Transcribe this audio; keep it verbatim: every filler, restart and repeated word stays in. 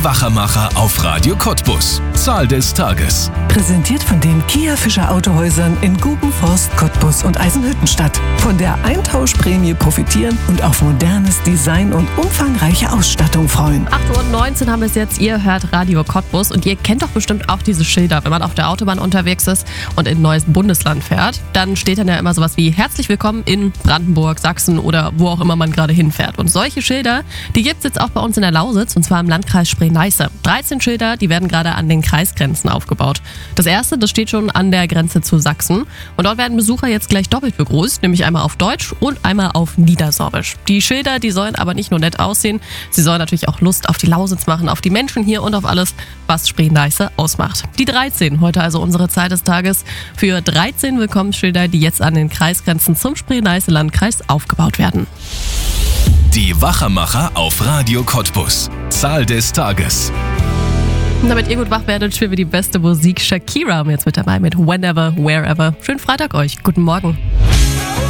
Wachermacher auf Radio Cottbus. Zahl des Tages. Präsentiert von den Kia Fischer Autohäusern in Gubenforst, Cottbus und Eisenhüttenstadt. Von der Eintauschprämie profitieren und auf modernes Design und umfangreiche Ausstattung freuen. acht Uhr neunzehn haben wir es jetzt. Ihr hört Radio Cottbus und ihr kennt doch bestimmt auch diese Schilder. Wenn man auf der Autobahn unterwegs ist und in ein neues Bundesland fährt, dann steht dann ja immer sowas wie herzlich willkommen in Brandenburg, Sachsen oder wo auch immer man gerade hinfährt. Und solche Schilder, die gibt es jetzt auch bei uns in der Lausitz und zwar im Landkreis Spree-Neiße. dreizehn Schilder, die werden gerade an den Kreisgrenzen aufgebaut. Das erste, das steht schon an der Grenze zu Sachsen und dort werden Besucher jetzt gleich doppelt begrüßt, nämlich einmal auf Deutsch und einmal auf Niedersorbisch. Die Schilder, die sollen aber nicht nur nett aussehen, sie sollen natürlich auch Lust auf die Lausitz machen, auf die Menschen hier und auf alles, was Spree-Neiße ausmacht. Die dreizehn, heute also unsere Zeit des Tages für dreizehn Willkommensschilder, die jetzt an den Kreisgrenzen zum Spree-Neiße-Landkreis aufgebaut werden. Die Wachermacher auf Radio Cottbus. Zahl des Tages. Und damit ihr gut wach werdet, spielen wir die beste Musik. Shakira haben wir jetzt mit dabei mit Whenever, Wherever. Schönen Freitag euch. Guten Morgen.